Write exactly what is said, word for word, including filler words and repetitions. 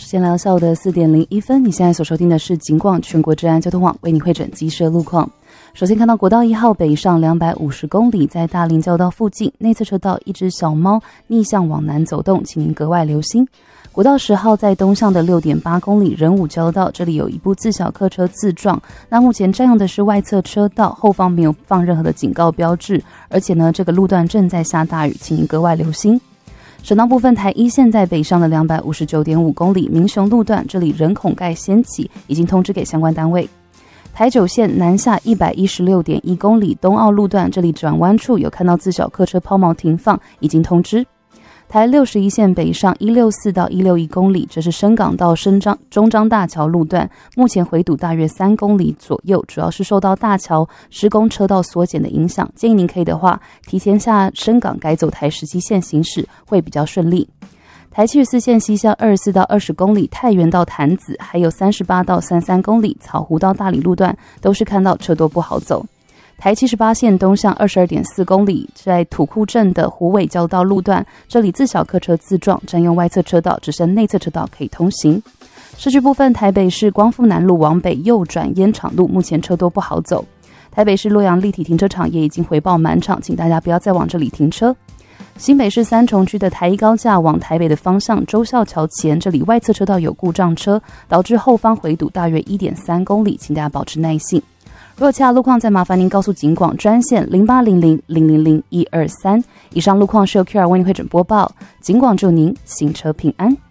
时间来到下午的四点零一分，你现在所收听的是警广全国治安交通网为你汇整机车路况。首先看到国道一号北上两百五十公里，在大林交道附近内侧车道一只小猫逆向往南走动，请您格外留心。国道十号在东向的 六点八公里仁武交道，这里有一部自小客车自撞，那目前占用的是外侧车道，后方没有放任何的警告标志，而且呢这个路段正在下大雨，请您格外留心。省道部分，台一线在北上的 两百五十九点五公里民雄路段，这里人孔盖掀起，已经通知给相关单位。台九线南下 一百一十六点一公里东澳路段，这里转弯处有看到自小客车抛锚停放，已经通知。台六十一线北上一百六十四到一百六十一公里，这是深港到深章中章大桥路段，目前回堵大约三公里左右，主要是受到大桥施工车道缩减的影响，建议您可以的话提前下深港改走台十七线行驶会比较顺利。台七十四线西向二十四到二十公里太原到潭子，还有三十八到三十三公里草湖到大理路段都是看到车多不好走。台七十八线东向 二十二点四公里，在土库镇的湖尾交道路段，这里自小客车自撞，占用外侧车道，只剩内侧车道可以通行。市区部分，台北市光复南路往北右转烟厂路，目前车多不好走。台北市洛阳立体停车场也已经回报满场，请大家不要再往这里停车。新北市三重区的台一高架往台北的方向，忠孝桥前这里外侧车道有故障车，导致后方回堵大约 一点三公里，请大家保持耐性。如果其他路况，再麻烦您告诉警广专线零八零零零零零一二三。以上路况是由 Q R 为您汇整播报，警广祝您行车平安。